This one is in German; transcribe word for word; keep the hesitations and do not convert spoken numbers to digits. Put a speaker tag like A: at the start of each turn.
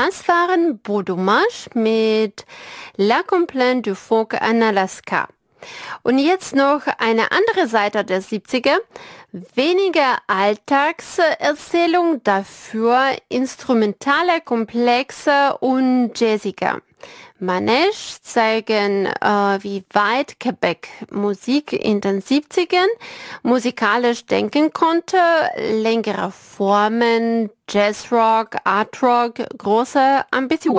A: Das waren Beau Dommage mit La Complainte du Phoque en Alaska. Und jetzt noch eine andere Seite der siebziger. Weniger Alltagserzählung, dafür instrumentaler, komplexer und jazziger. Manège zeigen, äh, wie weit Quebec Musik in den siebzigern musikalisch denken konnte, längere Formen, Jazzrock, Artrock, große Ambitionen.